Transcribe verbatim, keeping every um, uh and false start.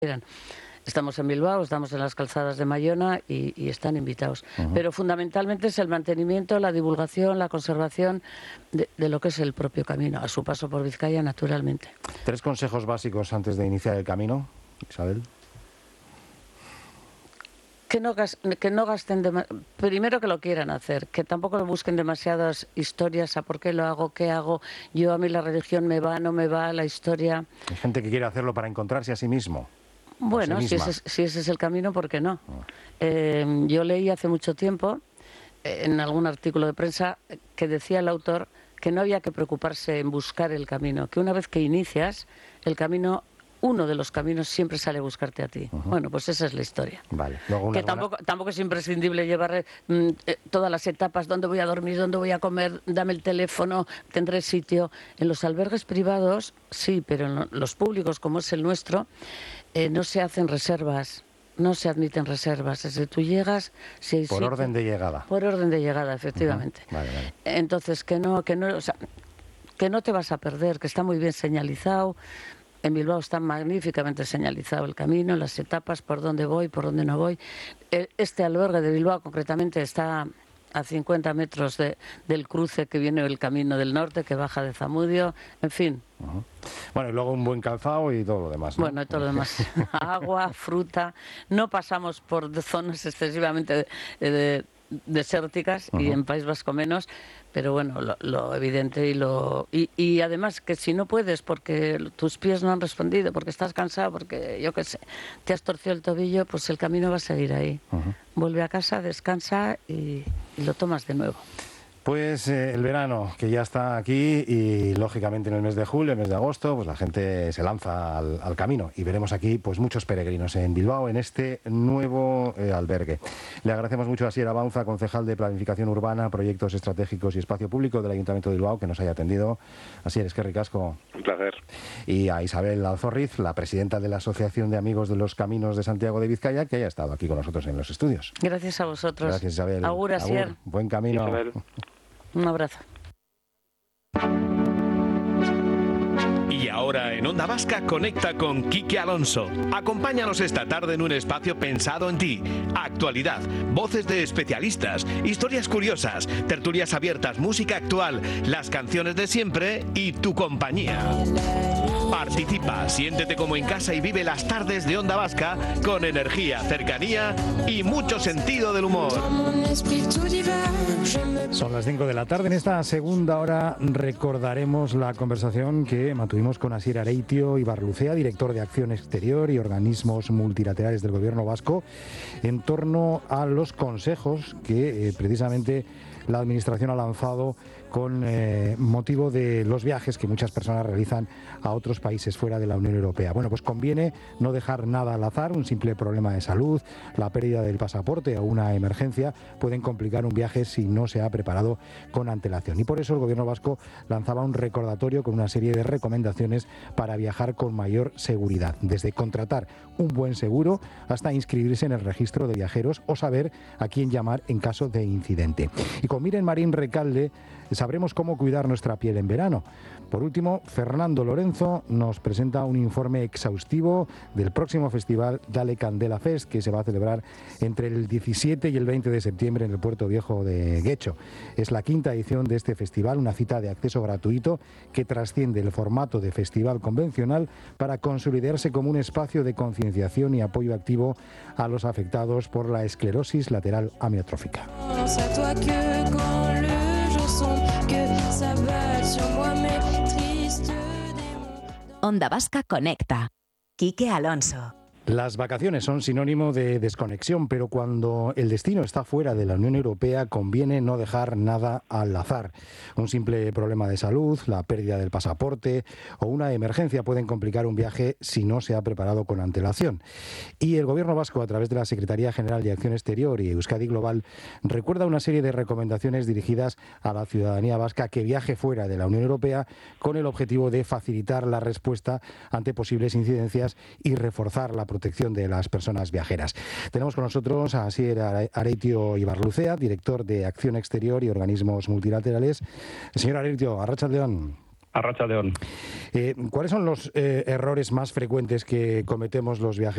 quieran. Estamos en Bilbao, estamos en las calzadas de Maiona y, y están invitados. Uh-huh. Pero fundamentalmente es el mantenimiento, la divulgación, la conservación de, de lo que es el propio camino, a su paso por Vizcaya, naturalmente. Tres consejos básicos antes de iniciar el camino, Isabel. Que no, que no gasten, de, primero que lo quieran hacer, que tampoco busquen demasiadas historias a por qué lo hago, qué hago, yo a mí la religión me va, no me va, la historia. Hay gente que quiere hacerlo para encontrarse a sí mismo. Bueno, sí si, ese, si ese es el camino, ¿por qué no? Oh. Eh, yo leí hace mucho tiempo eh, en algún artículo de prensa que decía el autor que no había que preocuparse en buscar el camino, que una vez que inicias el camino, uno de los caminos siempre sale a buscarte a ti. Uh-huh. Bueno, pues esa es la historia. Vale. Luego que tampoco, buena... tampoco es imprescindible llevar mm, eh, todas las etapas, dónde voy a dormir, dónde voy a comer, dame el teléfono, tendré sitio. En los albergues privados, sí, pero en los públicos, como es el nuestro, eh, no se hacen reservas, no se admiten reservas. Desde tú llegas, si hay por sitio, orden de llegada. Por orden de llegada, efectivamente. Uh-huh. Vale, vale. Entonces, que no, que no, o sea, que no te vas a perder, que está muy bien señalizado. En Bilbao está magníficamente señalizado el camino, las etapas, por dónde voy, por dónde no voy. Este albergue de Bilbao concretamente está a cincuenta metros de, del cruce que viene el camino del norte, que baja de Zamudio, en fin. Uh-huh. Bueno, y luego un buen calzado y todo lo demás, ¿no? Bueno, y todo lo demás. Agua, fruta. No pasamos por zonas excesivamente de, de, desérticas, uh-huh. y en País Vasco menos, pero bueno, lo, lo evidente y lo y, y además que si no puedes porque tus pies no han respondido, porque estás cansado, porque yo qué sé, te has torcido el tobillo, pues el camino va a seguir ahí. Uh-huh. Vuelve a casa, descansa y, y lo tomas de nuevo. Pues eh, el verano, que ya está aquí, y lógicamente en el mes de julio, el mes de agosto, pues la gente se lanza al, al camino y veremos aquí pues muchos peregrinos en Bilbao, en este nuevo eh, albergue. Le agradecemos mucho a Asier Abaunza, concejal de Planificación Urbana, Proyectos Estratégicos y Espacio Público del Ayuntamiento de Bilbao, que nos haya atendido. Asier, es que ricasco. Un placer. Y a Isabel Alzorriz, la presidenta de la Asociación de Amigos de los Caminos de Santiago de Vizcaya, que haya estado aquí con nosotros en los estudios. Gracias a vosotros. Gracias, Isabel. Agur, Asier. Agur. Buen camino. Isabel. Un abrazo. Y ahora en Onda Vasca conecta con Quique Alonso. Acompáñanos esta tarde en un espacio pensado en ti. Actualidad, voces de especialistas, historias curiosas, tertulias abiertas, música actual, las canciones de siempre y tu compañía. Participa, siéntete como en casa y vive las tardes de Onda Vasca con energía, cercanía y mucho sentido del humor. Son las cinco de la tarde. En esta segunda hora recordaremos la conversación que mantuvimos con Asier Areitio Ibarlucea, director de Acción Exterior y Organismos Multilaterales del Gobierno Vasco, en torno a los consejos que eh, precisamente la Administración ha lanzado con eh, motivo de los viajes que muchas personas realizan a otros países fuera de la Unión Europea. Bueno, pues conviene no dejar nada al azar. Un simple problema de salud, la pérdida del pasaporte o una emergencia pueden complicar un viaje si no se ha preparado con antelación. Y por eso el Gobierno vasco lanzaba un recordatorio con una serie de recomendaciones para viajar con mayor seguridad, desde contratar un buen seguro hasta inscribirse en el registro de viajeros o saber a quién llamar en caso de incidente. Y con Miren Marín Recalde sabremos cómo cuidar nuestra piel en verano. Por último, Fernando Lorenzo nos presenta un informe exhaustivo del próximo festival Dale Candela Fest, que se va a celebrar entre el diecisiete y el veinte de septiembre en el Puerto Viejo de Guecho. Es la quinta edición de este festival, una cita de acceso gratuito que trasciende el formato de festival convencional para consolidarse como un espacio de concienciación y apoyo activo a los afectados por la esclerosis lateral amiotrófica. Onda Vasca conecta. Quique Alonso. Las vacaciones son sinónimo de desconexión, pero cuando el destino está fuera de la Unión Europea conviene no dejar nada al azar. Un simple problema de salud, la pérdida del pasaporte o una emergencia pueden complicar un viaje si no se ha preparado con antelación. Y el Gobierno vasco, a través de la Secretaría General de Acción Exterior y Euskadi Global, recuerda una serie de recomendaciones dirigidas a la ciudadanía vasca que viaje fuera de la Unión Europea con el objetivo de facilitar la respuesta ante posibles incidencias y reforzar la protección de las personas viajeras. Tenemos con nosotros a Asier Areitio Ibarlucea, director de Acción Exterior y Organismos Multilaterales. Señor Areitio, arratsaldeon. Arratsaldeon. Eh, ¿Cuáles son los eh, errores más frecuentes que cometemos los viajeros